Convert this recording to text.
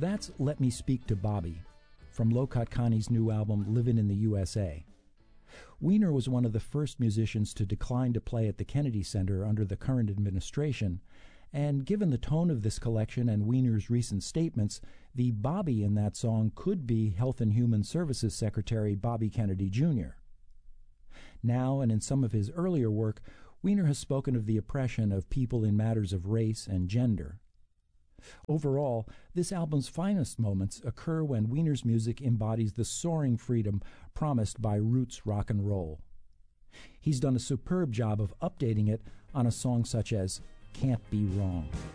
That's Let Me Speak to Bobby, from Lokat Khani's new album Livin' in the USA. Weiner was one of the first musicians to decline to play at the Kennedy Center under the current administration, and given the tone of this collection and Weiner's recent statements, the Bobby in that song could be Health and Human Services Secretary Bobby Kennedy Jr. Now, and in some of his earlier work, Weiner has spoken of the oppression of people in matters of race and gender. Overall, this album's finest moments occur when Weiner's music embodies the soaring freedom promised by roots rock and roll. He's done a superb job of updating it on a song such as Can't Be Wrong.